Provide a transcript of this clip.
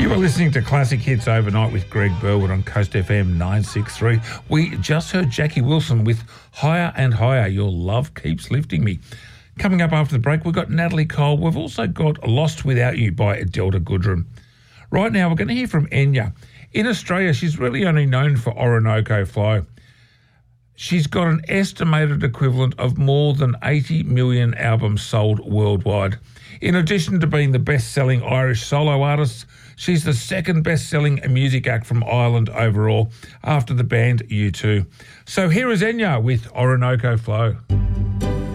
You are listening to Classic Hits Overnight with Greg Burwood on Coast FM 963. We just heard Jackie Wilson with Higher and Higher, Your Love Keeps Lifting Me. Coming up after the break, we've got Natalie Cole. We've also got Lost Without You by Delta Goodrem. Right now, we're going to hear from Enya. In Australia, she's really only known for Orinoco Flow. She's got an estimated equivalent of more than 80 million albums sold worldwide. In addition to being the best-selling Irish solo artist, she's the second best-selling music act from Ireland overall, after the band U2. So here is Enya with Orinoco Flow.